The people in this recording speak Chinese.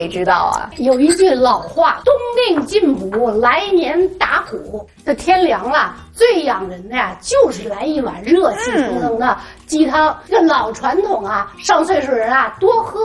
谁知道啊？ 有一句老话：“冬令进补，来年打鼓。”这天凉了，最养人的呀，就是来一碗热气腾腾的鸡汤。这老传统啊，上岁数人啊多喝。